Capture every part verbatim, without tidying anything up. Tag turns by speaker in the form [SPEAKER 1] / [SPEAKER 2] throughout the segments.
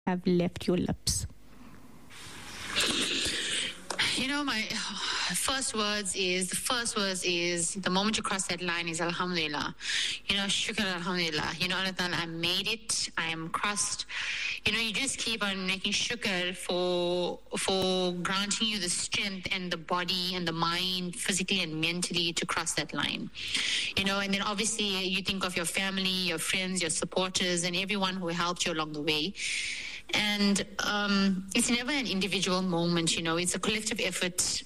[SPEAKER 1] have left your lips?
[SPEAKER 2] You know, my first words is, the first words is, the moment you cross that line is Alhamdulillah. You know, Shukr Alhamdulillah. You know, Allah Ta'ala, I made it. I am crossed. You know, you just keep on making shukr for, for granting you the strength and the body and the mind, physically and mentally, to cross that line. You know, and then obviously you think of your family, your friends, your supporters, and everyone who helped you along the way. And um, it's never an individual moment, you know, it's a collective effort.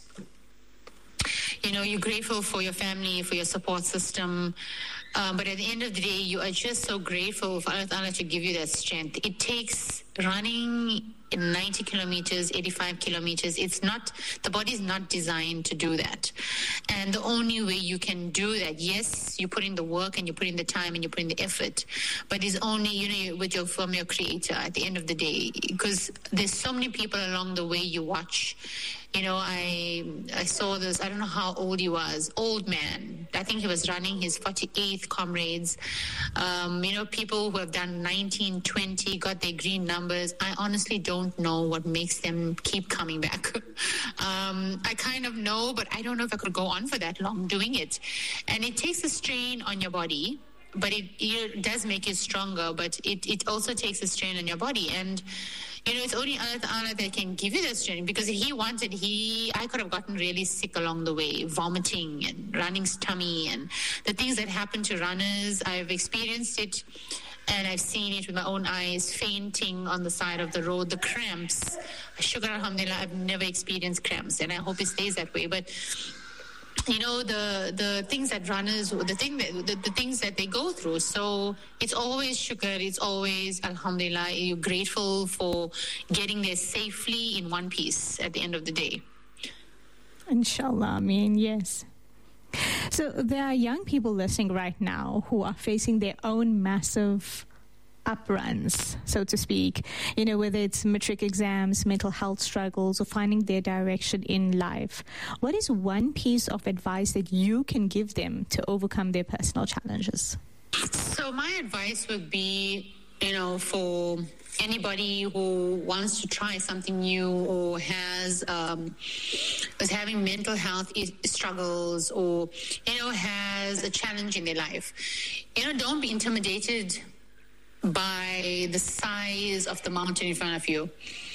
[SPEAKER 2] You know, you're grateful for your family, for your support system. Um, but at the end of the day, you are just so grateful for Allah Ta'ala to give you that strength. It takes running in ninety kilometers, eighty-five kilometers. It's not, the body is not designed to do that. And the only way you can do that, yes, you put in the work and you put in the time and you put in the effort, but it's only, you know, with your, from your creator at the end of the day, because there's so many people along the way you watch. You know, I I saw this, I don't know how old he was, old man. I think he was running his forty-eighth comrades. Um, you know, people who have done nineteen, twenty, got their green numbers. I honestly don't know what makes them keep coming back. um, I kind of know, but I don't know if I could go on for that long doing it. And it takes a strain on your body, but it, it does make you stronger, but it, it also takes a strain on your body. And you know, it's only Allah Ta'ala that can give you that strength, because if He wanted, He, I could have gotten really sick along the way, vomiting and running tummy and the things that happen to runners. I've experienced it and I've seen it with my own eyes, fainting on the side of the road, the cramps. Shukr Alhamdulillah, I've never experienced cramps, and I hope it stays that way. But you know, the the things that runners, the thing that the, the things that they go through. So it's always shukr, it's always alhamdulillah. You're grateful for getting there safely in one piece at the end of the day.
[SPEAKER 1] Inshallah, I mean, yes. So there are young people listening right now who are facing their own massive upruns, so to speak, you know, whether it's matric exams, mental health struggles, or finding their direction in life. What is one piece of advice that you can give them to overcome their personal challenges?
[SPEAKER 2] So my advice would be, you know, for anybody who wants to try something new or has um, is having mental health struggles, or, you know, has a challenge in their life, you know, don't be intimidated by the size of the mountain in front of you.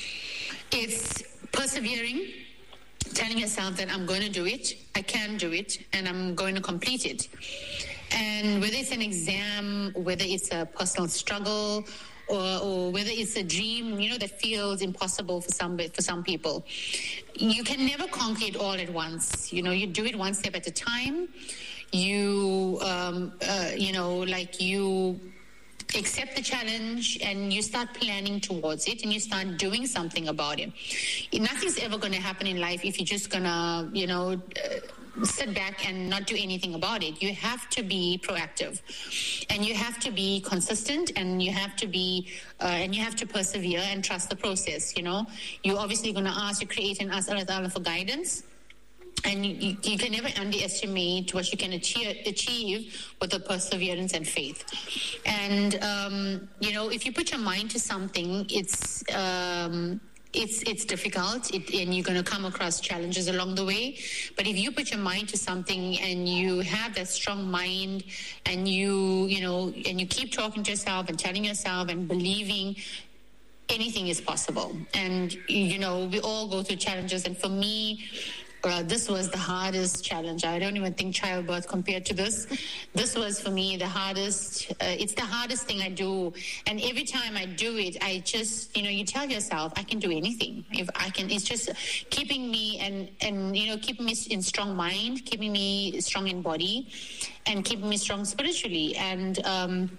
[SPEAKER 2] It's persevering, telling yourself that I'm going to do it, I can do it, and I'm going to complete it. And whether it's an exam, whether it's a personal struggle, or, or whether it's a dream, you know, that feels impossible for some for some people, you can never conquer it all at once. You know, you do it one step at a time. You, um, uh, you know, like you accept the challenge and you start planning towards it and you start doing something about it. Nothing's ever going to happen in life if you're just going to, you know, uh, sit back and not do anything about it. You have to be proactive and you have to be consistent and you have to be, uh, and you have to persevere and trust the process, you know. You're obviously going to ask your Creator and ask Allah Ta'ala for guidance. And you, you can never underestimate what you can achieve, achieve with the perseverance and faith. And, um, you know, if you put your mind to something, it's um, it's it's difficult, it, and you're going to come across challenges along the way. But if you put your mind to something and you have that strong mind and you, you know, and you keep talking to yourself and telling yourself and believing, anything is possible. And, you know, we all go through challenges. And for me, Uh, this was the hardest challenge. I don't even think childbirth compared to this. This was for me the hardest. Uh, it's the hardest thing I do. And every time I do it, I just, you know, you tell yourself, I can do anything. If I can, it's just keeping me and, and, you know, keeping me in strong mind, keeping me strong in body, and keeping me strong spiritually. And, um,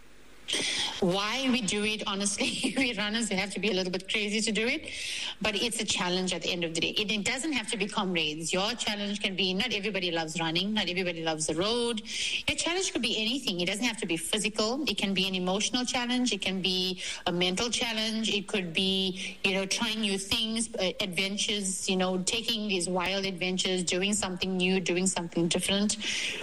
[SPEAKER 2] why we do it, honestly, we runners, we have to be a little bit crazy to do it, but it's a challenge at the end of the day. It, it doesn't have to be comrades. Your challenge can be, not everybody loves running, not everybody loves the road. Your challenge could be anything. It doesn't have to be physical. It can be an emotional challenge. It can be a mental challenge. It could be, you know, trying new things, uh, adventures, you know, taking these wild adventures, doing something new, doing something different.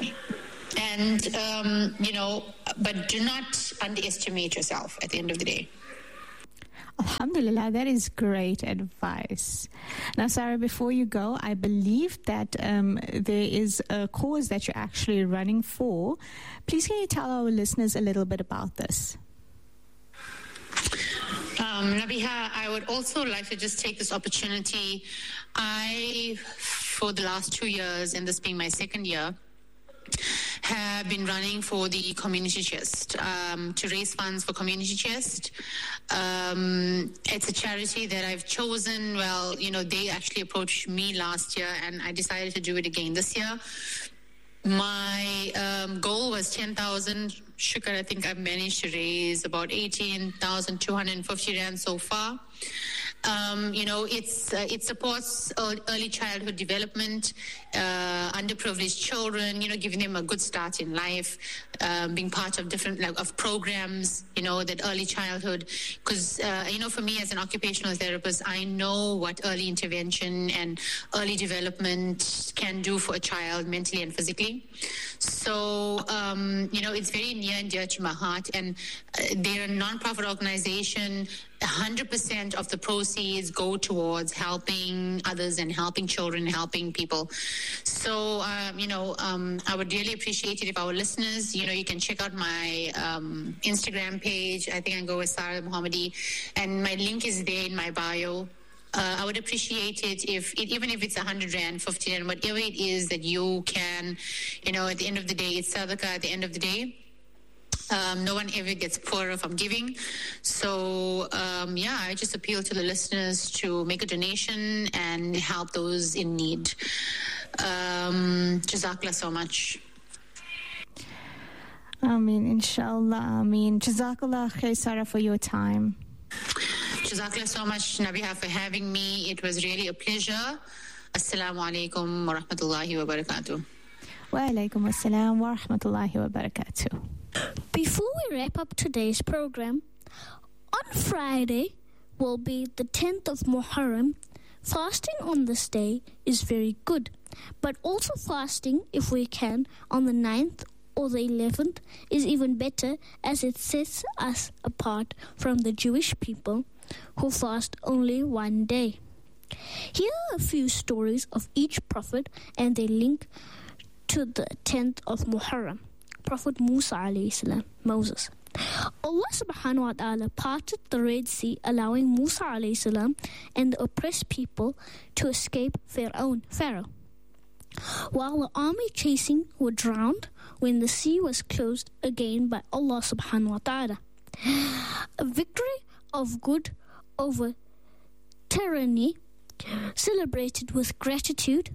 [SPEAKER 2] And, um, you know, but do not underestimate yourself at the end of the day.
[SPEAKER 1] Alhamdulillah, that is great advice. Now, Sarah, before you go, I believe that um, there is a cause that you're actually running for. Please can you tell our listeners a little bit about this?
[SPEAKER 2] Um, Nabiha, I would also like to just take this opportunity. I, for the last two years, and this being my second year, have been running for the Community Chest um, to raise funds for Community Chest. Um, it's a charity that I've chosen. Well, you know, they actually approached me last year, and I decided to do it again this year. My um, goal was ten thousand. Shukr, I think I've managed to raise about eighteen thousand two hundred fifty rand so far. Um, you know, it's uh, it supports early childhood development, uh, underprivileged children. You know, giving them a good start in life, um, being part of different like of programs. You know, that early childhood. Because uh, you know, for me as an occupational therapist, I know what early intervention and early development can do for a child mentally and physically. So, um, you know, it's very near and dear to my heart. And uh, they're a non-profit organization. one hundred percent of the proceeds go towards helping others and helping children, helping people. So, um, you know, um, I would really appreciate it if our listeners, you know, you can check out my um, Instagram page. I think I go with Sarah Mohammadi. And my link is there in my bio. Uh, I would appreciate it if, it, even if it's one hundred rand, fifty rand, whatever it is that you can, you know, at the end of the day, it's sadaqah at the end of the day. Um, no one ever gets poorer from giving. So, um, yeah, I just appeal to the listeners to make a donation and help those in need. Um, Jazakallah so much.
[SPEAKER 1] Ameen, inshallah. Ameen. Jazakallah khair, Sarah, for your time.
[SPEAKER 2] Jazakallah so much, Nabiha, for having me. It was really a pleasure. Assalamu alaikum wa rahmatullahi wa barakatuh.
[SPEAKER 1] Wa alaikum assalam wa rahmatullahi wa barakatuh.
[SPEAKER 3] Before we wrap up today's program, on Friday will be the tenth of Muharram. Fasting on this day is very good, but also fasting, if we can, on the ninth or the eleventh is even better, as it sets us apart from the Jewish people who fast only one day. Here are a few stories of each prophet and they link to the tenth of Muharram. Prophet Musa alayhi salam, Moses. Allah subhanahu wa ta'ala parted the Red Sea, allowing Musa alayhi salam and the oppressed people to escape Pharaoh. Pharaoh. While the army chasing were drowned when the sea was closed again by Allah subhanahu wa ta'ala. A victory of good over tyranny, celebrated with gratitude.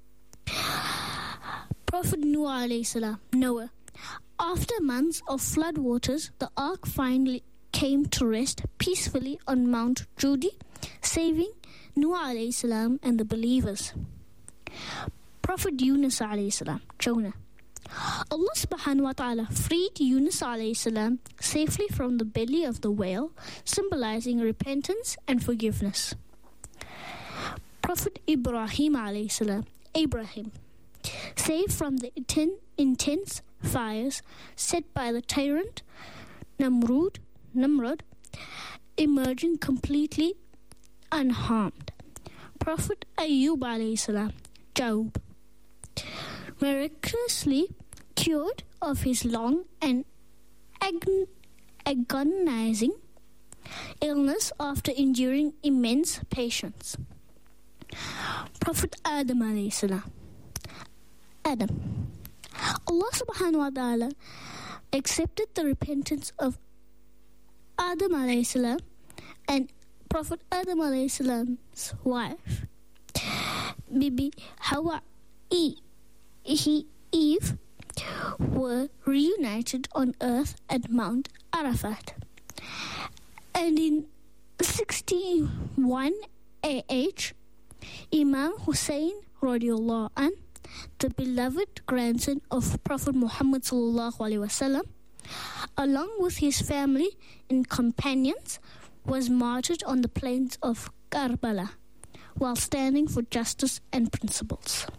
[SPEAKER 3] Prophet Noah alayhi salam, Noah. After months of flood waters, the ark finally came to rest peacefully on Mount Judy, saving Noah alayhi salam and the believers. Prophet Yunus alayhi salam, Jonah. Allah subhanahu wa ta'ala freed Yunus alayhi salam safely from the belly of the whale, symbolizing repentance and forgiveness. Prophet Ibrahim alayhi salam, Abraham. Saved from the inten- intense fires set by the tyrant Namrud, Namrud, emerging completely unharmed. Prophet Ayyub alayhi salam, Job. Miraculously cured of his long and ag- agonizing illness after enduring immense patience. Prophet Adam alayhi salam, Adam. Allah subhanahu wa ta'ala accepted the repentance of Adam alayhi salam and Prophet Adam alayhi salam's wife, Bibi Hawa e, he, Eve, were reunited on earth at Mount Arafat. And in sixty-one A H, Imam Hussein radiallahu anh, the beloved grandson of Prophet Muhammad sallallahu alaihi wasallam, along with his family and companions, was martyred on the plains of Karbala while standing for justice and principles.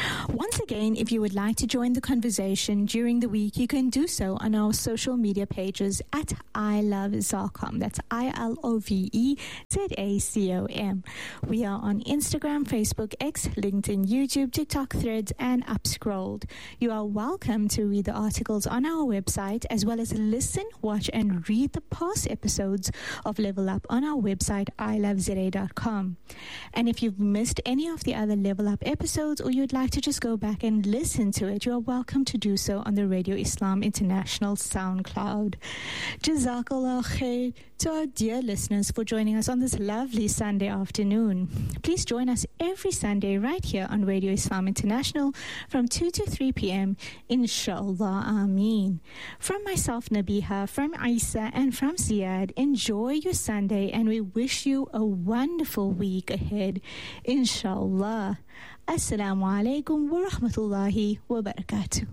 [SPEAKER 1] Once again, if you would like to join the conversation during the week, you can do so on our social media pages at I Love Zacom. That's I L O V E Z A C O M. We are on Instagram, Facebook, X, LinkedIn, YouTube, TikTok, Threads, and Upscrolled. You are welcome to read the articles on our website, as well as listen, watch, and read the past episodes of Level Up on our website, I love Z A dot com. And if you've missed any of the other Level Up episodes, or you'd like to just go back and listen to it, you are welcome to do so on the Radio Islam International SoundCloud. Jazakallah khair to our dear listeners for joining us on this lovely Sunday afternoon. Please join us every Sunday right here on Radio Islam International from two to three p.m. Inshallah, Ameen. From myself, Nabiha, from Isa, and from Ziad, enjoy your Sunday, and we wish you a wonderful week ahead. Inshallah. Assalamu alaikum wa rahmatullahi wa barakatuh.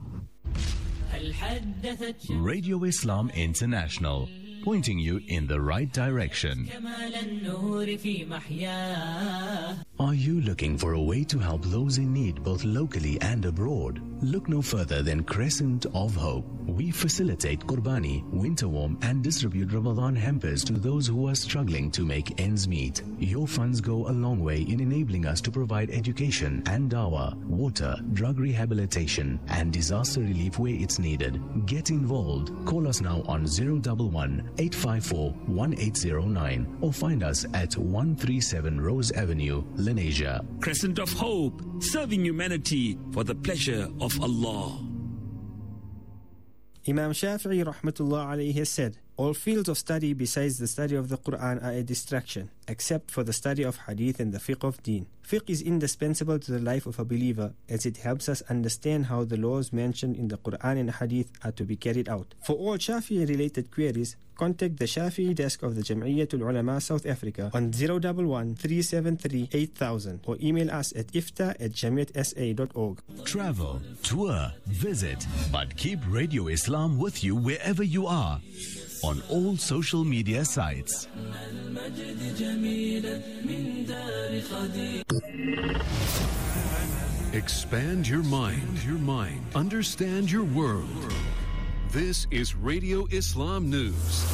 [SPEAKER 4] Radio Islam International, pointing you in the right direction. Are you looking for a way to help those in need both locally and abroad? Look no further than Crescent of Hope. We facilitate Qurbani, winter warm, and distribute Ramadan hampers to those who are struggling to make ends meet. Your funds go a long way in enabling us to provide education and dawah, water, drug rehabilitation, and disaster relief where it's needed. Get involved. Call us now on zero one one, eight five four, one eight zero nine or find us at one thirty-seven Rose Avenue, Lenasia.
[SPEAKER 5] Crescent of Hope, serving humanity for the pleasure of Allah.
[SPEAKER 6] Imam Shafi'i rahmatullah alayhi has said, all fields of study besides the study of the Quran are a distraction, except for the study of hadith and the fiqh of deen. Fiqh is indispensable to the life of a believer, as it helps us understand how the laws mentioned in the Quran and hadith are to be carried out. For all Shafi'i related queries, contact the Shafi'i desk of the Jam'iyyatul Ulama South Africa on zero one one, three seven three, eight thousand or email us at ifta at jamiyat s a dot org.
[SPEAKER 4] Travel, tour, visit, but keep Radio Islam with you wherever you are. On all social media sites.
[SPEAKER 7] Expand your mind, your mind. Understand your world. This is Radio Islam News.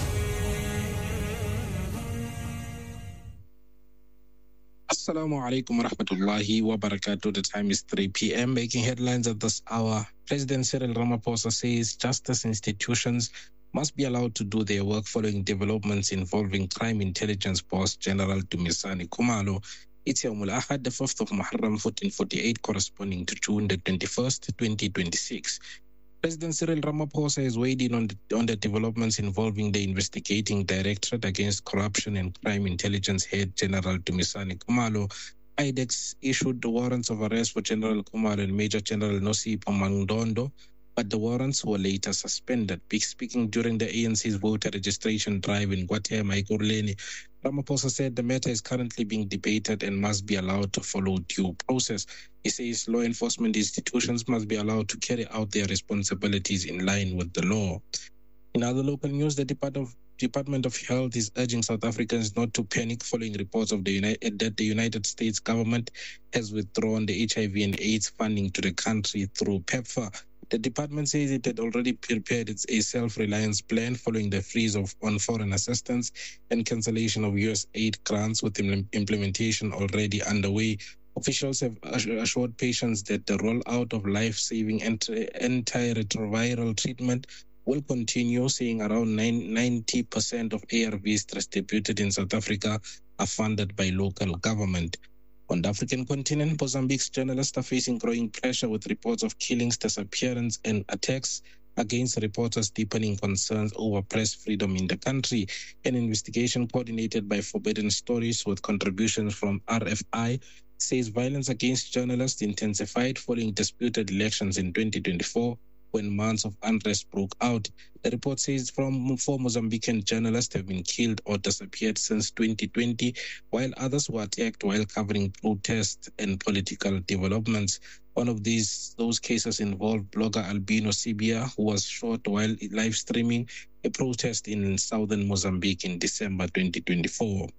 [SPEAKER 8] Assalamu alaikum wa rahmatullahi wa barakatuh. The time is three p.m. Making headlines at this hour. President Cyril Ramaphosa says justice institutions must be allowed to do their work following developments involving crime intelligence boss General Dumisani Khumalo. It's Yawmul Ahad, the fifth of Muharram, fourteen forty-eight, corresponding to June the twenty-first, twenty twenty-six. President Cyril Ramaphosa has weighed in on the, on the developments involving the investigating Directorate Against Corruption and Crime Intelligence head General Dumisani Khumalo. I D E X issued the warrants of arrest for General Khumalo and Major General Nosipho Mandondo, but the warrants were later suspended. Speaking during the A N C's voter registration drive in Guatemala, Ekurhuleni, Ramaphosa said the matter is currently being debated and must be allowed to follow due process. He says law enforcement institutions must be allowed to carry out their responsibilities in line with the law. In other local news, the Department of Department of Health is urging South Africans not to panic following reports of the United, that the United States government has withdrawn the H I V and AIDS funding to the country through PEPFAR. The department says it had already prepared its a self-reliance plan following the freeze of on foreign assistance and cancellation of U S aid grants, with implementation already underway. Officials have assured patients that the rollout of life-saving antiretroviral treatment will continue, saying around ninety percent of A R Vs distributed in South Africa are funded by local government. On the African continent, Mozambique's journalists are facing growing pressure with reports of killings, disappearance, and attacks against reporters, deepening concerns over press freedom in the country. An investigation coordinated by Forbidden Stories with contributions from R F I says violence against journalists intensified following disputed elections in twenty twenty-four, when months of unrest broke out. The report says from four Mozambican journalists have been killed or disappeared since twenty twenty, while others were attacked while covering protests and political developments. One of these those cases involved blogger Albino Sibia, who was shot while live streaming a protest in southern Mozambique in December twenty twenty-four.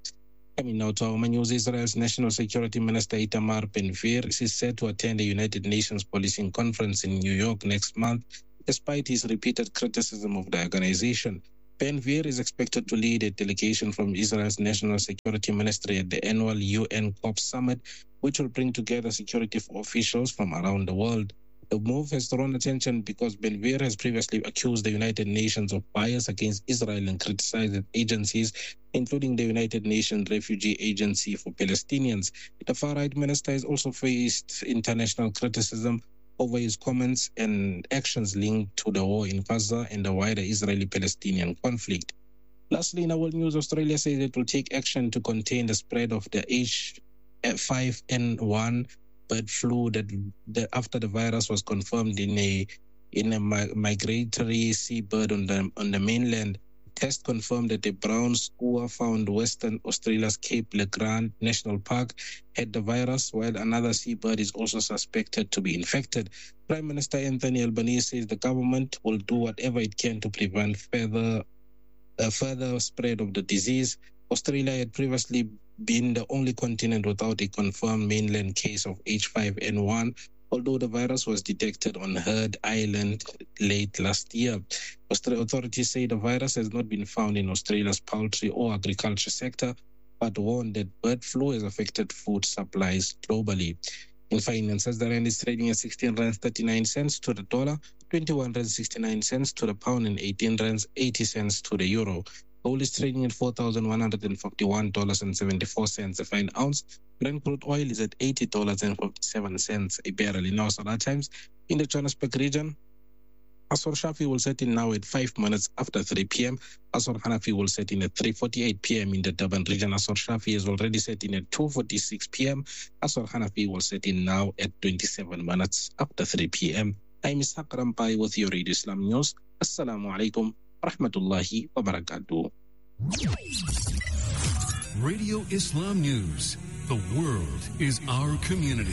[SPEAKER 8] Coming now to our news, Israel's National Security Minister Itamar Ben-Gvir is set to attend a United Nations policing conference in New York next month, despite his repeated criticism of the organization. Ben-Gvir is expected to lead a delegation from Israel's National Security Ministry at the annual U N COP Summit, which will bring together security officials from around the world. The move has drawn attention because Ben-Gvir has previously accused the United Nations of bias against Israel and criticized agencies, including the United Nations Refugee Agency for Palestinians. The far-right minister has also faced international criticism over his comments and actions linked to the war in Gaza and the wider Israeli-Palestinian conflict. Lastly, in our news, Australia says it will take action to contain the spread of the H five N one bird flu that, that after the virus was confirmed in a in a migratory seabird on the on the mainland. Test confirmed that a brown skua found Western Australia's Cape Legrand National Park had the virus, while another seabird is also suspected to be infected. Prime Minister Anthony Albanese says the government will do whatever it can to prevent further uh, further spread of the disease. Australia had previously been the only continent without a confirmed mainland case of H five N one, although the virus was detected on Heard Island late last year. Authorities say the virus has not been found in Australia's poultry or agriculture sector, but warn that bird flu has affected food supplies globally. In finances, the rand is trading at sixteen rands thirty-nine cents to the dollar, twenty-one rands sixty-nine cents to the pound, and eighteen rands eighty cents to the euro. Gold is trading at four thousand one hundred fifty-one dollars and seventy-four cents a fine ounce. Brent crude oil is at eighty dollars and fifty-seven cents a barrel. In our solar times, in the Johannesburg region, Asr Shafi will set in now at five minutes after three p.m. Asr Hanafi will set in at three forty-eight p.m. in the Durban region. Asr Shafi is already set in at two forty-six p.m. Asr Hanafi will set in now at twenty-seven minutes after three p.m. I'm Ishaq Rampai with your Radio Islam News. Assalamu alaikum wa rahmatullahi wa barakatuh.
[SPEAKER 7] Radio Islam News. The world is our community.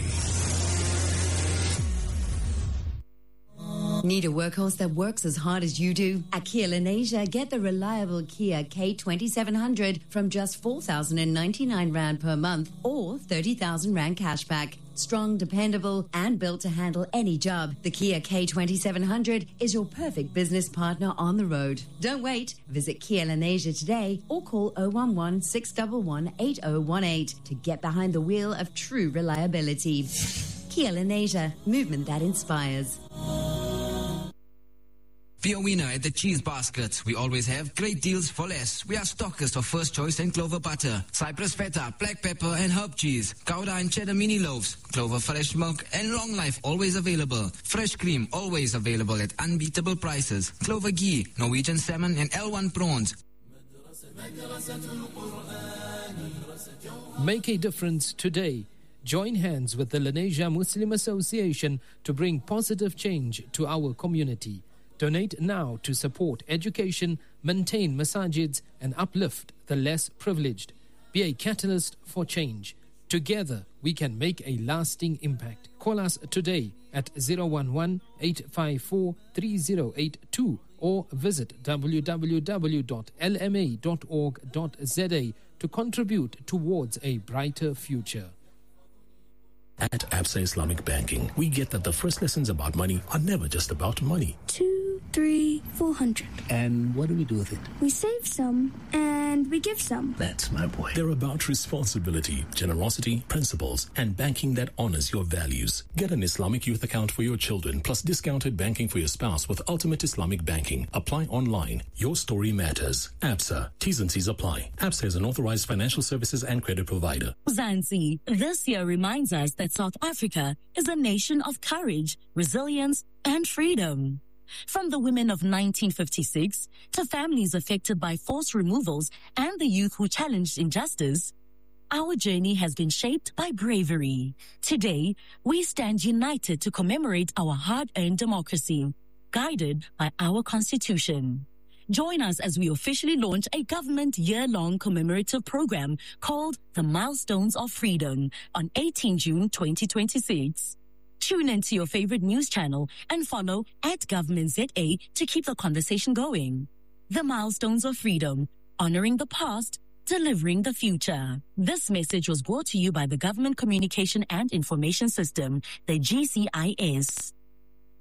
[SPEAKER 9] Need a workhorse that works as hard as you do? At Kia Lenasia, get the reliable Kia K twenty-seven hundred from just four thousand ninety-nine rand per month or thirty thousand rand cashback. Strong, dependable, and built to handle any job, the Kia K twenty-seven hundred is your perfect business partner on the road. Don't wait. Visit Kia Lenasia today or call zero one one, six one one, eight zero one eight to get behind the wheel of true reliability. Kia Lenasia, movement that inspires.
[SPEAKER 10] Be a winner at the Cheese Basket. We always have great deals for less. We are stockers of First Choice and Clover Butter, Cypress Feta, Black Pepper and Herb Cheese, Gouda and Cheddar Mini Loaves, Clover Fresh Milk and Long Life always available. Fresh Cream always available at unbeatable prices. Clover Ghee, Norwegian Salmon and L one Prawns.
[SPEAKER 11] Make a difference today. Join hands with the Lenasia Muslim Association to bring positive change to our community. Donate now to support education, maintain masajids, and uplift the less privileged. Be a catalyst for change. Together, we can make a lasting impact. Call us today at zero one one, eight five four, three zero eight two or visit w w w dot l m a dot org dot z a to contribute towards a brighter future.
[SPEAKER 4] At Absa Islamic Banking, we get that the first lessons about money are never just about money.
[SPEAKER 12] Two, three, four hundred.
[SPEAKER 4] And what do we do with it?
[SPEAKER 12] We save some and we give some.
[SPEAKER 4] That's my boy. They're about responsibility, generosity, principles, and banking that honors your values. Get an Islamic youth account for your children, plus discounted banking for your spouse with Ultimate Islamic Banking. Apply online. Your story matters. Absa. T's and C's apply. Absa is an authorized financial services and credit provider.
[SPEAKER 13] Zanzi, this year reminds us that South Africa is a nation of courage, resilience, and freedom. From the women of nineteen fifty-six to families affected by forced removals and the youth who challenged injustice, our journey has been shaped by bravery. Today, we stand united to commemorate our hard-earned democracy, guided by our Constitution. Join us as we officially launch a government year-long commemorative program called The Milestones of Freedom on eighteenth June twenty twenty-six. Tune into your favorite news channel and follow at Government Z A to keep the conversation going. The Milestones of Freedom, honoring the past, delivering the future. This message was brought to you by the Government Communication and Information System, the G C I S.